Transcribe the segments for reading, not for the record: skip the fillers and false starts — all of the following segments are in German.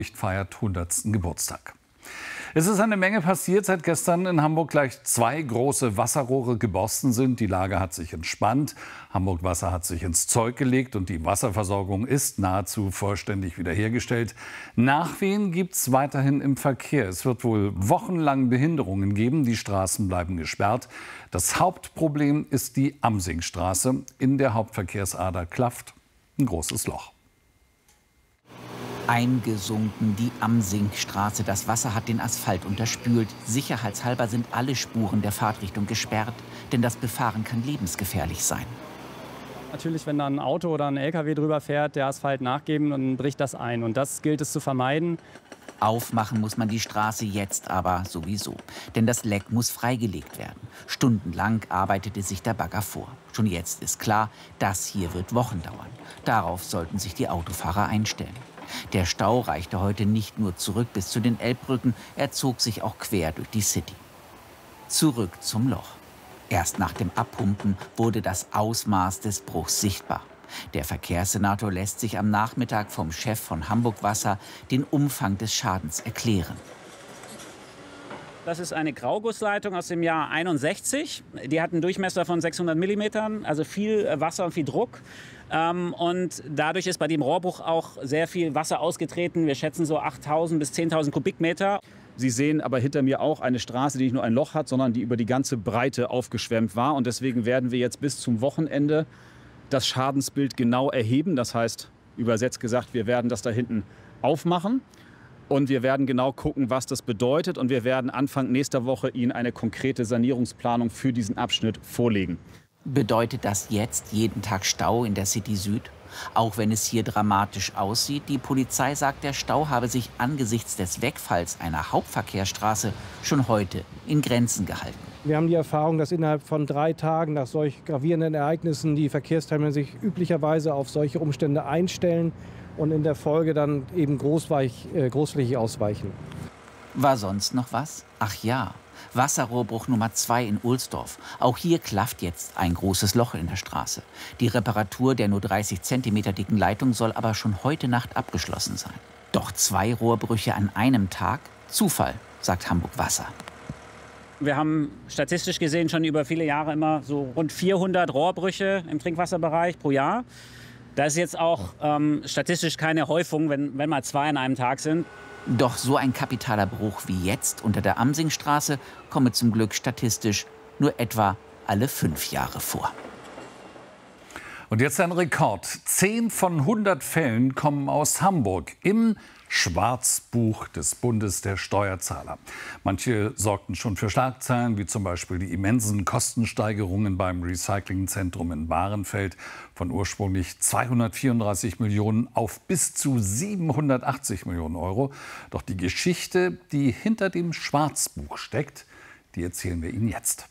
feiert 100. Geburtstag. Es ist eine Menge passiert, seit gestern in Hamburg gleich 2 große Wasserrohre geborsten sind. Die Lage hat sich entspannt. Hamburg Wasser hat sich ins Zeug gelegt und die Wasserversorgung ist nahezu vollständig wiederhergestellt. Nachwehen gibt es weiterhin im Verkehr. Es wird wohl wochenlang Behinderungen geben. Die Straßen bleiben gesperrt. Das Hauptproblem ist die Amsingstraße. In der Hauptverkehrsader klafft ein großes Loch. Eingesunken die Amsingstraße. Das Wasser hat den Asphalt unterspült. Sicherheitshalber sind alle Spuren der Fahrtrichtung gesperrt, denn das Befahren kann lebensgefährlich sein. Natürlich, wenn da ein Auto oder ein LKW drüber fährt, der Asphalt nachgeben, dann bricht das ein. Und das gilt es zu vermeiden. Aufmachen muss man die Straße jetzt aber sowieso. Denn das Leck muss freigelegt werden. Stundenlang arbeitete sich der Bagger vor. Schon jetzt ist klar, das hier wird Wochen dauern. Darauf sollten sich die Autofahrer einstellen. Der Stau reichte heute nicht nur zurück bis zu den Elbbrücken, er zog sich auch quer durch die City. Zurück zum Loch. Erst nach dem Abpumpen wurde das Ausmaß des Bruchs sichtbar. Der Verkehrssenator lässt sich am Nachmittag vom Chef von Hamburg Wasser den Umfang des Schadens erklären. Das ist eine Graugussleitung aus dem Jahr 61. Die hat einen Durchmesser von 600 mm, also viel Wasser und viel Druck. Und dadurch ist bei dem Rohrbruch auch sehr viel Wasser ausgetreten. Wir schätzen so 8.000 bis 10.000 Kubikmeter. Sie sehen aber hinter mir auch eine Straße, die nicht nur ein Loch hat, sondern die über die ganze Breite aufgeschwemmt war. Und deswegen werden wir jetzt bis zum Wochenende das Schadensbild genau erheben. Das heißt, übersetzt gesagt, wir werden das da hinten aufmachen. Und wir werden genau gucken, was das bedeutet. Und wir werden Anfang nächster Woche Ihnen eine konkrete Sanierungsplanung für diesen Abschnitt vorlegen. Bedeutet das jetzt jeden Tag Stau in der City Süd? Auch wenn es hier dramatisch aussieht, die Polizei sagt, der Stau habe sich angesichts des Wegfalls einer Hauptverkehrsstraße schon heute in Grenzen gehalten. Wir haben die Erfahrung, dass innerhalb von 3 Tagen nach solch gravierenden Ereignissen die Verkehrsteilnehmer sich üblicherweise auf solche Umstände einstellen und in der Folge dann eben großflächig ausweichen. War sonst noch was? Ach ja, Wasserrohrbruch Nummer 2 in Ohlsdorf. Auch hier klafft jetzt ein großes Loch in der Straße. Die Reparatur der nur 30 cm dicken Leitung soll aber schon heute Nacht abgeschlossen sein. Doch 2 Rohrbrüche an einem Tag? Zufall, sagt Hamburg Wasser. Wir haben statistisch gesehen schon über viele Jahre immer so rund 400 Rohrbrüche im Trinkwasserbereich pro Jahr. Da ist jetzt auch statistisch keine Häufung, wenn mal 2 an einem Tag sind. Doch so ein kapitaler Bruch wie jetzt unter der Amsingstraße komme zum Glück statistisch nur etwa alle 5 Jahre vor. Und jetzt ein Rekord. 10 von 100 Fällen kommen aus Hamburg im Schwarzbuch des Bundes der Steuerzahler. Manche sorgten schon für Schlagzeilen, wie zum Beispiel die immensen Kostensteigerungen beim Recyclingzentrum in Bahrenfeld von ursprünglich 234 Millionen auf bis zu 780 Millionen Euro. Doch die Geschichte, die hinter dem Schwarzbuch steckt, die erzählen wir Ihnen jetzt.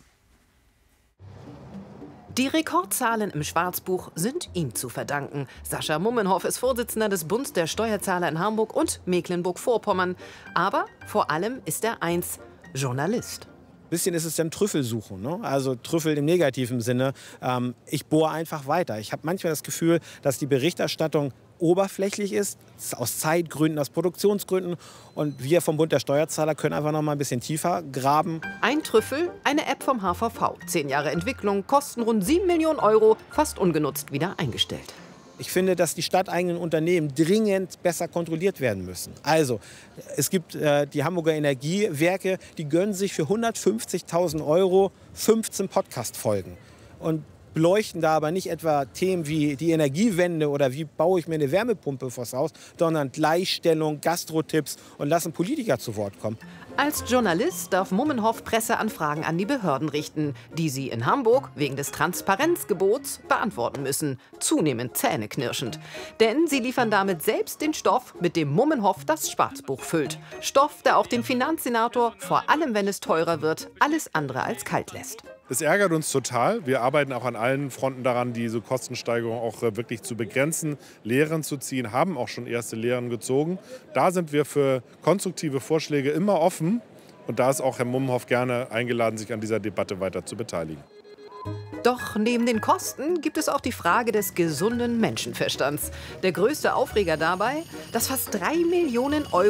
Die Rekordzahlen im Schwarzbuch sind ihm zu verdanken. Sascha Mummenhoff ist Vorsitzender des Bundes der Steuerzahler in Hamburg und Mecklenburg-Vorpommern. Aber vor allem ist er Journalist. Ein bisschen ist es dann Trüffelsuchen, ne? Also Trüffel im negativen Sinne. Ich bohre einfach weiter. Ich habe manchmal das Gefühl, dass die Berichterstattung oberflächlich ist, aus Zeitgründen, aus Produktionsgründen. Und wir vom Bund der Steuerzahler können einfach noch mal ein bisschen tiefer graben. Ein Trüffel, eine App vom HVV. 10 Jahre Entwicklung, kosten rund 7 Millionen Euro, fast ungenutzt wieder eingestellt. Ich finde, dass die stadteigenen Unternehmen dringend besser kontrolliert werden müssen. Also, es gibt die Hamburger Energiewerke, die gönnen sich für 150.000 Euro 15 Podcast-Folgen. Und beleuchten da aber nicht etwa Themen wie die Energiewende oder wie baue ich mir eine Wärmepumpe vors Haus, sondern Gleichstellung, Gastrotipps und lassen Politiker zu Wort kommen. Als Journalist darf Mummenhoff Presseanfragen an die Behörden richten, die sie in Hamburg wegen des Transparenzgebots beantworten müssen. Zunehmend zähneknirschend. Denn sie liefern damit selbst den Stoff, mit dem Mummenhoff das Schwarzbuch füllt. Stoff, der auch den Finanzsenator, vor allem wenn es teurer wird, alles andere als kalt lässt. Es ärgert uns total. Wir arbeiten auch an allen Fronten daran, diese Kostensteigerung auch wirklich zu begrenzen, Lehren zu ziehen, haben auch schon erste Lehren gezogen. Da sind wir für konstruktive Vorschläge immer offen. Und da ist auch Herr Mummenhoff gerne eingeladen, sich an dieser Debatte weiter zu beteiligen. Doch neben den Kosten gibt es auch die Frage des gesunden Menschenverstands. Der größte Aufreger dabei, dass fast 3 Millionen Euro